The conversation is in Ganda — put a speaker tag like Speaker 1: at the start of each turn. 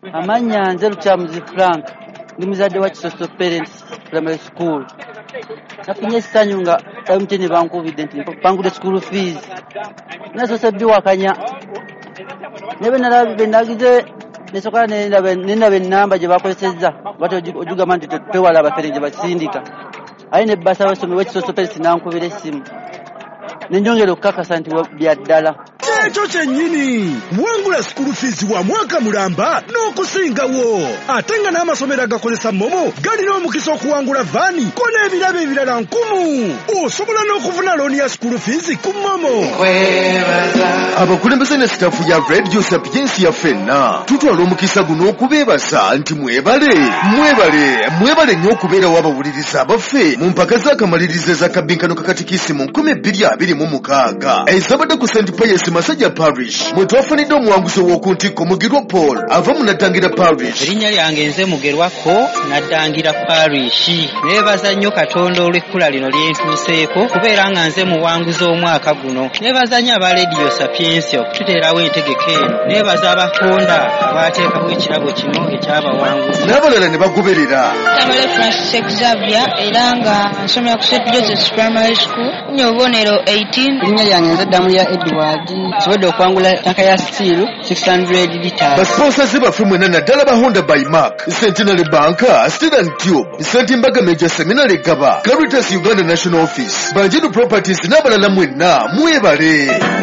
Speaker 1: Amanya nze Lukyamuzi Frank ndi muzadde wa Kisoso Parents Primary School. Nafunye essanyu nga MTN bankubidde nti mpangudde school fees. Nasoose biwakanya. Nebe nalabe nagize nesoka nenda namba gye bakozesezza bato ojugamba nti tewala abaperenje basindika. Ayi ne basa wasome wa Kisoso Parents nankubira essimu. Nenjongera okukakasa nti byaddala.
Speaker 2: Ekyo kyennyini wangula school fees wa mwaka mulamba n'okusingawo ate nga n'amasomero agakozesa momo galina omukisa okuwangula vaani ko n'ebirabo ebirala 1000. Osobola n'okufuna looni ya school fees ku momo.
Speaker 3: Abakulembeze ne sitaafu ya Radio Sapiensi ya ffenna tutwala omukisa guno okubeebasa nti mwebale nnyo okubeerawo abawuliriza abaffe mu mpaka z'akamalirizo ez'akabinkano kakatikisimu 2026 ezabadde ku St. Pius Masajja Parish mwe twafunidde omuwanguzi w'okuntikko Mugirwa Paul ava mu Naddangira Parish.
Speaker 4: Erinnya lyange nze Mugerwako Naddangira Parish. Neebaza nnyo Katonda olw'ekkula lino lyentuuseeko kubeera nga nze muwanguzi omwaka guno. Neebaza nnyo aba Radio Sapiensi okututeerawo entegeka eno. Neebaza abatonda abateekawo ekirabo kino ekyabawanguzi.
Speaker 3: N'abalala ne bagoberera.
Speaker 5: Tamale Francis Xavier era nga nsomera ku St. Joseph's Primary School. Nnyo obubonero 18.
Speaker 1: Erinnya lyange nze Damulya Edward. Sobodde okwangula tanka ya steel 600 liters.
Speaker 3: Basponsazi baffe mwena naddala ba Honda by Mark, Centenary Bank, Steel and Tube, St. Mbaga Major Seminary Gaba, Caritas Uganda National Office, Banjiru Properties n'abalala mwenna mwebale.